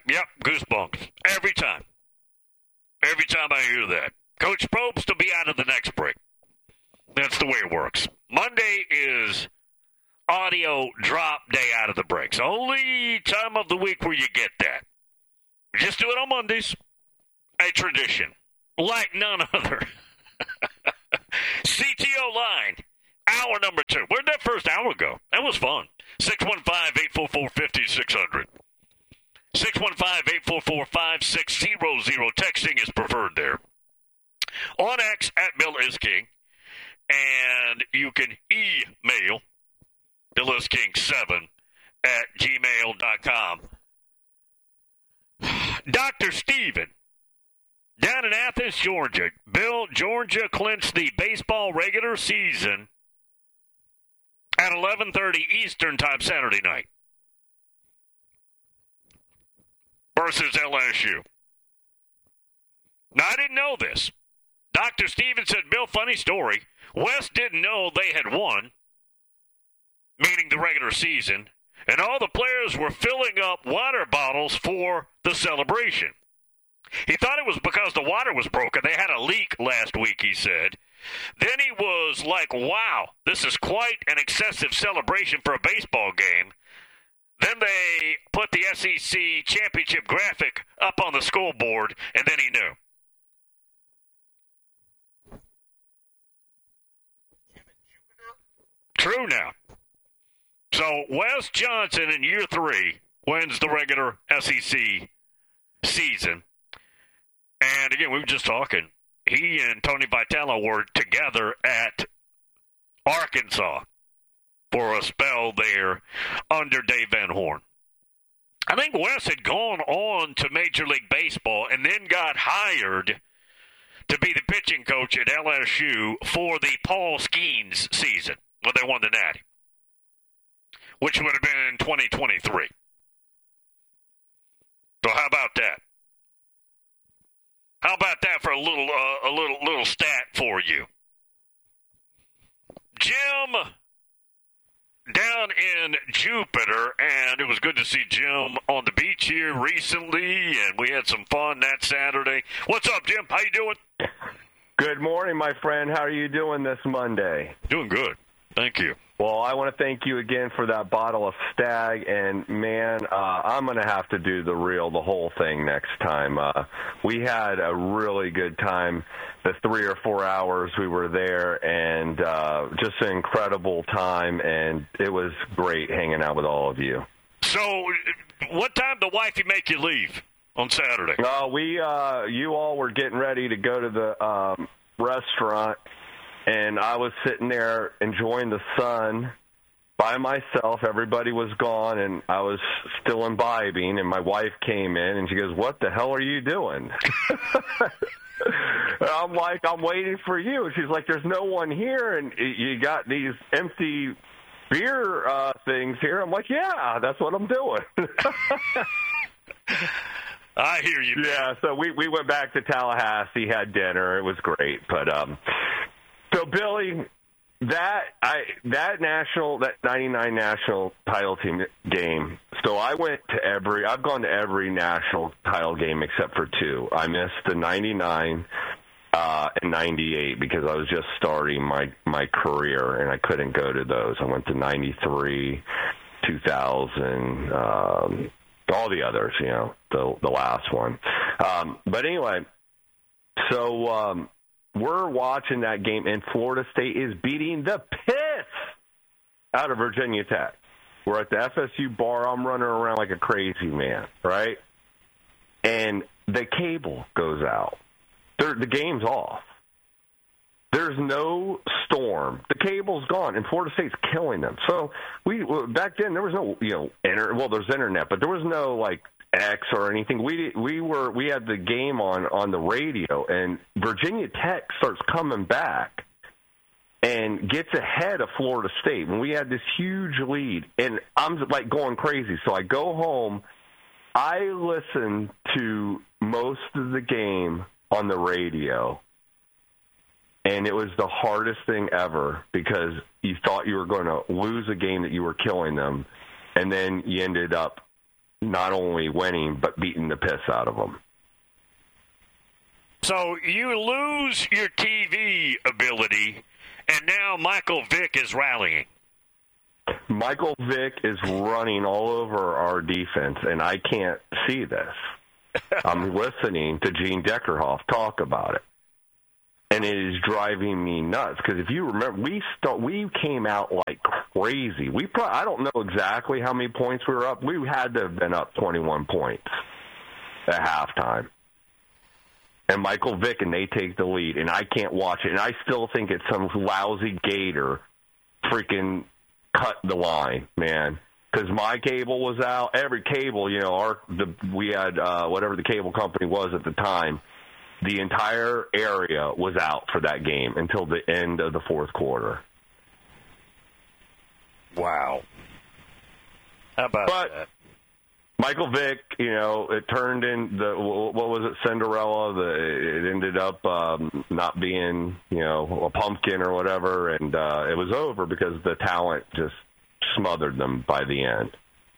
Yep, goosebumps. Every time. Every time I hear that. Coach Probst will be out of the next break. That's the way it works. Monday is audio drop day out of the breaks. Only time of the week where you get that. Just do it on Mondays. A tradition. Like none other. CTO line. Hour number 2. Where'd that first hour go? That was fun. 615-844-5600. 615-844-5600. Texting is preferred there. On X, at Bill is King. And you can email BillIsKing7 at gmail.com. Dr. Steven, down in Athens, Georgia. Bill, Georgia clinched the baseball regular season at 11:30 Eastern time Saturday night versus LSU. Now, I didn't know this. Dr. Steven said, Bill, funny story. West didn't know they had won, meaning the regular season, and all the players were filling up water bottles for the celebration. He thought it was because the water was broken. They had a leak last week, he said. Then he was like, wow, this is quite an excessive celebration for a baseball game. Then they put the SEC championship graphic up on the scoreboard, and then he knew. True now. So Wes Johnson in year 3 wins the regular SEC season. And again, we were just talking. He and Tony Vitello were together at Arkansas for a spell there under Dave Van Horn. I think Wes had gone on to Major League Baseball and then got hired to be the pitching coach at LSU for the Paul Skeens season when they won the Natty, which would have been in 2023. So how about that? How about that for a little stat for you? Jim down in Jupiter, and it was good to see Jim on the beach here recently, and we had some fun that Saturday. What's up, Jim? How you doing? Good morning, my friend. How are you doing this Monday? Doing good. Thank you. Well, I want to thank you again for that bottle of Stag, and, man, I'm going to have to do the whole thing next time. We had a really good time the 3 or 4 hours we were there, and just an incredible time, and it was great hanging out with all of you. So what time did the wifey make you leave on Saturday? You all were getting ready to go to the restaurant, and I was sitting there enjoying the sun by myself. Everybody was gone, and I was still imbibing, and my wife came in, and she goes, "What the hell are you doing?" I'm like, "I'm waiting for you." And she's like, "There's no one here, and you got these empty beer things here." I'm like, "Yeah, that's what I'm doing." I hear you, man. Yeah, so we went back to Tallahassee, had dinner. It was great. But so, Billy, that 99 national title team game. So I've gone to every national title game except for 2. I missed the 99 and 98 because I was just starting my career and I couldn't go to those. I went to 93, 2000, all the others, the last one. But anyway, so we're watching that game, and Florida State is beating the piss out of Virginia Tech. We're at the FSU bar. I'm running around like a crazy man, right? And the cable goes out. The game's off. There's no storm. The cable's gone, and Florida State's killing them. So back then there was no, there's internet, but there was no like X or anything. We had the game on the radio, and Virginia Tech starts coming back and gets ahead of Florida State when we had this huge lead, and I'm like going crazy. So I go home. I listen to most of the game on the radio. And it was the hardest thing ever because you thought you were going to lose a game that you were killing them, and then you ended up not only winning but beating the piss out of them. So you lose your TV ability, and now Michael Vick is rallying. Michael Vick is running all over our defense, and I can't see this. I'm listening to Gene Deckerhoff talk about it, and it is driving me nuts. Because if you remember, we came out like crazy. I don't know exactly how many points we were up. We had to have been up 21 points at halftime. And Michael Vick, and they take the lead, and I can't watch it. And I still think it's some lousy Gator freaking cut the line, man. Because my cable was out. Every cable, we had whatever the cable company was at the time. The entire area was out for that game until the end of the fourth quarter. Wow. How about that? Michael Vick, it turned in what was it, Cinderella? It ended up not being, a pumpkin or whatever, and it was over because the talent just smothered them by the end.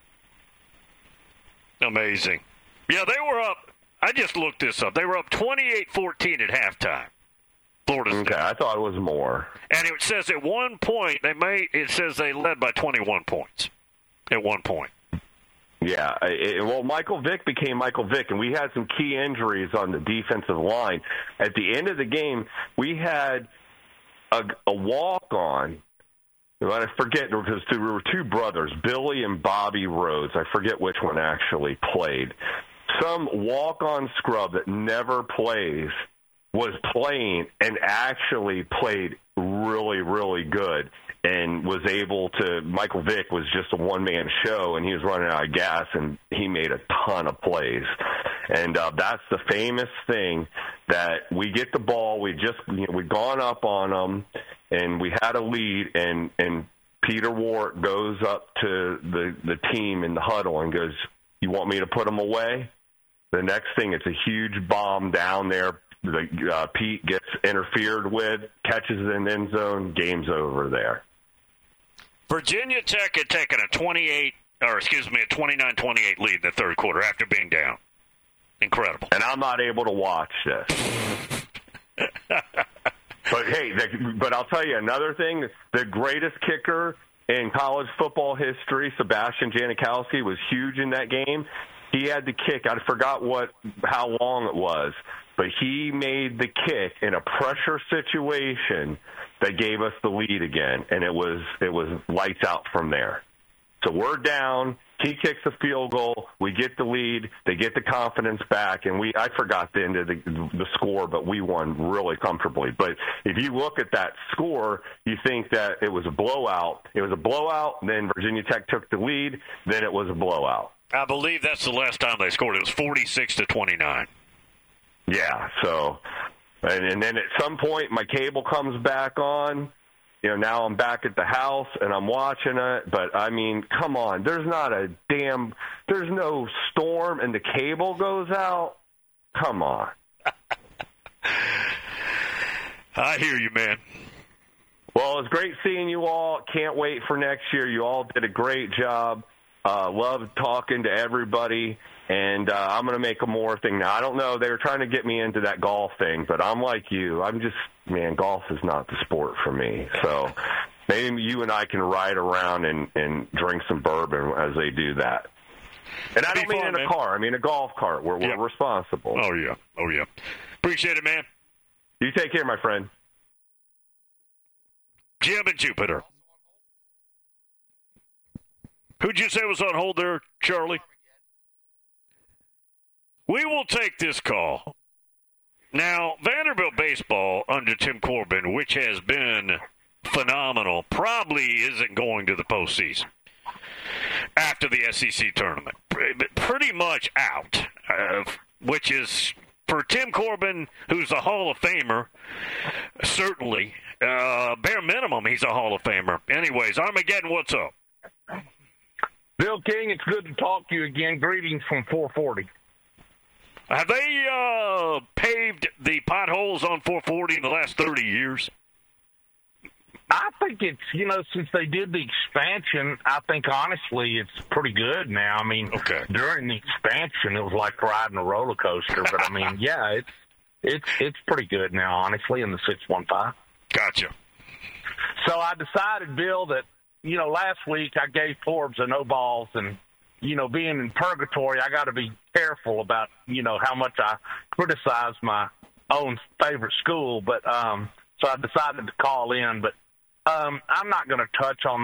Amazing. Yeah, they were up. I just looked this up. They were up 28-14 at halftime. Florida State. Okay, I thought it was more. And it says at one point it says they led by 21 points at one point. Yeah, Michael Vick became Michael Vick, and we had some key injuries on the defensive line. At the end of the game, we had a walk-on. I forget, because there were two brothers, Billy and Bobby Rhodes. I forget which one actually played. Some walk-on scrub that never plays was playing and actually played really, really good. And was able to, Michael Vick was just a one-man show, and he was running out of gas, and he made a ton of plays. And that's the famous thing, that we get the ball, we'd gone up on them, and we had a lead, and Peter Wart goes up to the team in the huddle and goes, "You want me to put them away?" The next thing, it's a huge bomb down there. Pete gets interfered with, catches it in the end zone, game's over there. Virginia Tech had taken a 29-28 lead in the third quarter after being down. Incredible. And I'm not able to watch this. But, hey, but I'll tell you another thing. The greatest kicker in college football history, Sebastian Janikowski, was huge in that game. He had the kick. I forgot how long it was, but he made the kick in a pressure situation that gave us the lead again, and it was lights out from there. So we're down. He kicks a field goal. We get the lead. They get the confidence back, and I forgot the end of the score, but we won really comfortably. But if you look at that score, you think that it was a blowout. It was a blowout. Then Virginia Tech took the lead. Then it was a blowout. I believe that's the last time they scored. It was 46-29. Yeah. So, and then at some point, my cable comes back on. Now I'm back at the house and I'm watching it, but I mean, come on, there's no storm and the cable goes out. Come on. I hear you, man. Well, it's great seeing you all. Can't wait for next year. You all did a great job. Love talking to everybody. And I'm going to make a more thing now. I don't know. They were trying to get me into that golf thing, but I'm like you. Golf is not the sport for me. So maybe you and I can ride around and drink some bourbon as they do that. And I don't mean in a car. I mean a golf cart where we're responsible. Oh, yeah. Appreciate it, man. You take care, my friend. Jim and Jupiter. Who'd you say was on hold there, Charlie? We will take this call. Now, Vanderbilt baseball under Tim Corbin, which has been phenomenal, probably isn't going to the postseason after the SEC tournament. Pretty much out, which is, for Tim Corbin, who's a Hall of Famer, certainly, bare minimum, he's a Hall of Famer. Anyways, Armageddon, what's up? Bill King, it's good to talk to you again. Greetings from 440. Have they paved the potholes on 440 in the last 30 years? I think it's, since they did the expansion, I think honestly it's pretty good now. I mean, During the expansion, it was like riding a roller coaster. But I mean, yeah, it's pretty good now, honestly, in the 615. Gotcha. So I decided, Bill, that, last week I gave Forbes a no balls, and, being in purgatory, I got to be careful about, how much I criticize my own favorite school. But so I decided to call in. But I'm not going to touch on